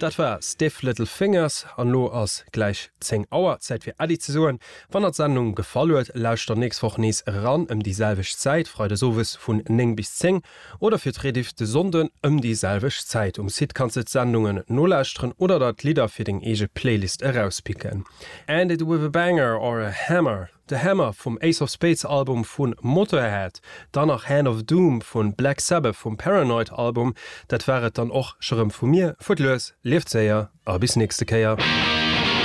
Dat war Stiff Little Fingers an lo ass gleich 10 Auer Zeit fir Adi ze soen. Wann der Sendung gefallet, lauscht der nächst woch nees ran dieselwech Zeit, freude sowes vun 9 bis 10 oder fir d'Rediff Sonden dieselwech Zeit. Sid kannst et Sendungen nolächtren oder dat Lieder fir den ege Playlist herauspicken. And it with a banger or a hammer. The Hammer vom Ace of Spades Album vun Motorhead, danach Hand of Doom vun Black Sabbath vom Paranoid Album, dat wäret dann och schërem vu mir, Futlos, Lieftzeier, a bis nächste Keier.